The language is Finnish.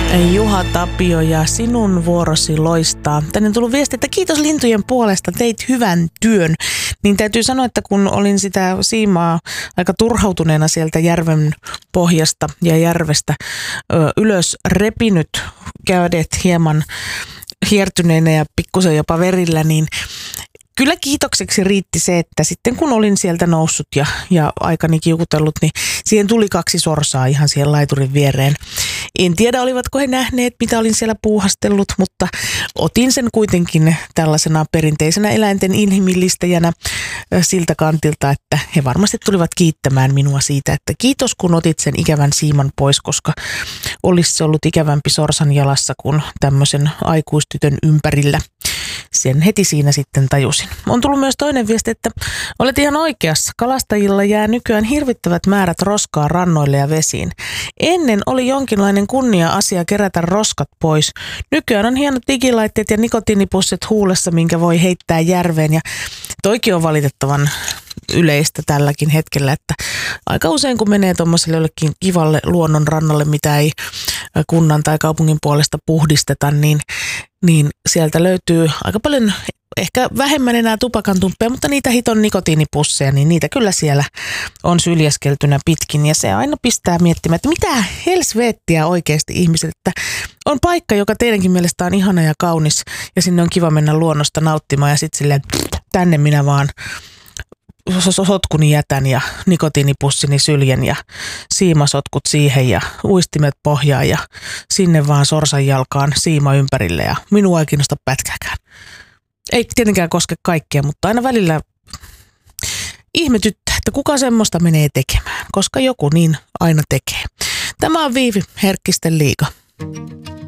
Juha Tapio ja sinun vuorosi loistaa. Tänne on tullut viesti, että kiitos lintujen puolesta, teit hyvän työn. Niin täytyy sanoa, että kun olin sitä siimaa aika turhautuneena sieltä järven pohjasta ja järvestä ylös repinyt, kädet hieman hiertyneenä ja pikkusen jopa verillä, niin kyllä kiitokseksi riitti se, että sitten kun olin sieltä noussut ja aikani kiukutellut, niin siihen tuli 2 sorsaa ihan siihen laiturin viereen. En tiedä, olivatko he nähneet, mitä olin siellä puuhastellut, mutta otin sen kuitenkin tällaisena perinteisenä eläinten inhimillistäjänä siltä kantilta, että he varmasti tulivat kiittämään minua siitä, että kiitos kun otit sen ikävän siiman pois, koska olisi se ollut ikävämpi sorsan jalassa kuin tämmöisen aikuistytön ympärillä. Sen heti siinä sitten tajusin. On tullut myös toinen viesti, että olet ihan oikeassa. Kalastajilla jää nykyään hirvittävät määrät roskaa rannoille ja vesiin. Ennen oli jonkinlainen kunnia-asia kerätä roskat pois. Nykyään on hienot digilaitteet ja nikotiinipussit huulessa, minkä voi heittää järveen. Ja toikin on valitettavan yleistä tälläkin hetkellä, että aika usein kun menee tuommoiselle jollekin kivalle luonnon rannalle, mitä ei kunnan tai kaupungin puolesta puhdisteta, niin sieltä löytyy aika paljon, ehkä vähemmän enää tupakantumppeja, mutta niitä hiton nikotiinipusseja, niin niitä kyllä siellä on syljeskeltynä pitkin. Ja se aina pistää miettimään, että mitä helsveettiä oikeasti ihmiset, että on paikka, joka teidänkin mielestä on ihana ja kaunis ja sinne on kiva mennä luonnosta nauttimaan ja sitten silleen tänne minä vaan sotkuni jätän ja nikotiinipussini syljen ja siimasotkut siihen ja uistimet pohjaan ja sinne vaan sorsan jalkaan siima ympärille ja minua ei kiinnosta pätkääkään. Ei tietenkään koske kaikkea, mutta aina välillä ihmetyttää, että kuka semmoista menee tekemään, koska joku niin aina tekee. Tämä on Viivi, Herkkisten liiga.